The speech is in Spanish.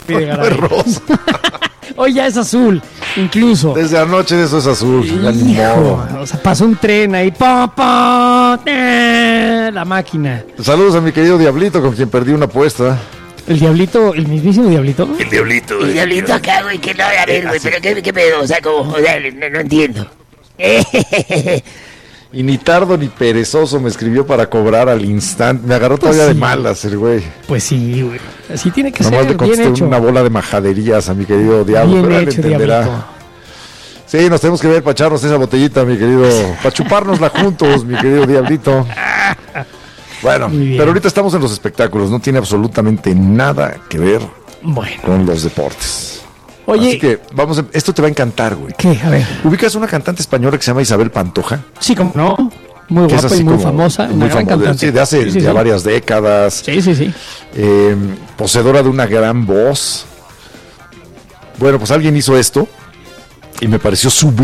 Videgaray. Es rosa. Hoy ya es azul, incluso. Desde anoche eso es azul. Ya ni modo. O sea, pasó un tren ahí. ¡Pum, pum! La máquina. Saludos a mi querido Diablito, con quien perdí una apuesta. El diablito, el mismísimo diablito. El Diablito. El diablito acá, güey, que no, a ver, güey, pero qué pedo, o sea, como, o sea, no entiendo. Y ni tardo ni perezoso me escribió para cobrar al instante. Me agarró todavía de malas el güey. Pues sí, güey. Así tiene que Nomás ser, le bien contesté hecho. una bola de majaderías a mi querido Diablo. Bien Pero él hecho, entenderá. Diablito. Sí, nos tenemos que ver para echarnos esa botellita, mi querido. Para chupárnosla juntos, mi querido Diablito. Bueno, Muy bien. pero ahorita estamos en los espectáculos. No tiene absolutamente nada que ver Bueno. con los deportes. Oye, Así que vamos, esto te va a encantar, güey. ¿qué? A ver. ¿Ubicas una cantante española que se llama Isabel Pantoja? Sí, como no. Muy Que es guapa así y muy como famosa. Una muy gran famosa, cantante. sí, de hace Sí, ya sí. varias décadas. Sí, sí, sí. Poseedora de una gran voz. Bueno, pues alguien hizo esto y me pareció sublime.